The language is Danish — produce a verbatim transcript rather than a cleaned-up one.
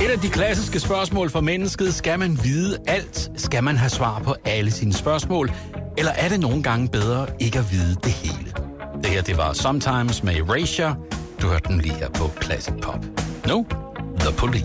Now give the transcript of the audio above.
Et af de klassiske spørgsmål for mennesket: skal man vide alt? Skal man have svar på alle sine spørgsmål? Eller er det nogle gange bedre ikke at vide det hele? Det her, det var Sometimes med Erasure. Du hørte den lige her på Classic Pop. Nu, The Police.